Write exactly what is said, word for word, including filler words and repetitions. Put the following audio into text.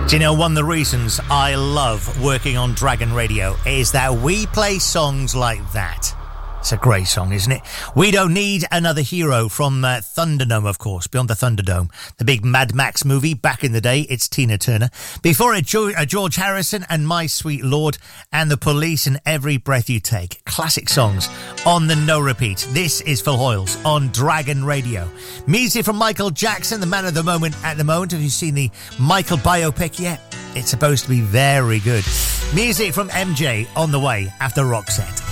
Do you know one of the reasons I love working on Dragon Radio is that we play songs like that. It's a great song, isn't it? We Don't Need Another Hero from uh, Thunderdome, of course, Beyond the Thunderdome, the big Mad Max movie back in the day. It's Tina Turner. Before it, jo- uh, George Harrison and My Sweet Lord and The Police and Every Breath You Take. Classic songs on the no repeat. This is Phil Hoyles on Dragon Radio. Music from Michael Jackson, the man of the moment at the moment. Have you seen the Michael biopic yet? It's supposed to be very good. Music from M J on the way after Roxette.